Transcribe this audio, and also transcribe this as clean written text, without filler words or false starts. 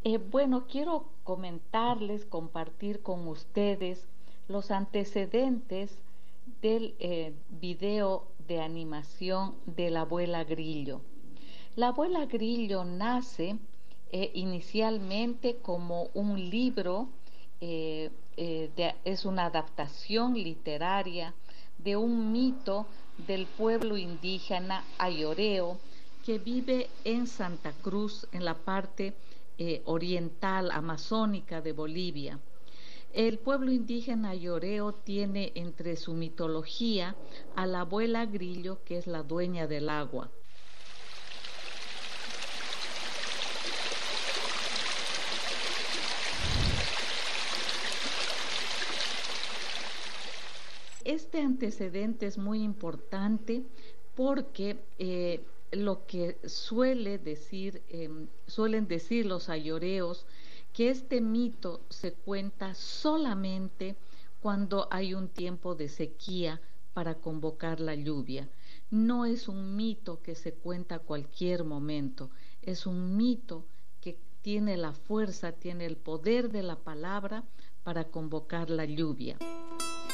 Bueno, quiero comentarles, compartir con ustedes los antecedentes del video de animación de la abuela Grillo. La abuela Grillo nace inicialmente como un libro, es una adaptación literaria de un mito del pueblo indígena ayoreo que vive en Santa Cruz, en la parte oriental amazónica de Bolivia. El pueblo indígena ayoreo tiene entre su mitología a la abuela Grillo, que es la dueña del agua. Este antecedente es muy importante porque lo que suelen decir los ayoreos, que este mito se cuenta solamente cuando hay un tiempo de sequía para convocar la lluvia. No es un mito que se cuenta a cualquier momento, es un mito que tiene la fuerza, tiene el poder de la palabra para convocar la lluvia.